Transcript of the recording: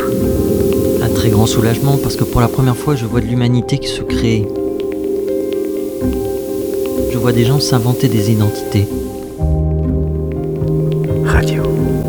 Un très grand soulagement parce que pour la première fois je vois de l'humanité qui se crée. Je vois des gens s'inventer des identités. Radio.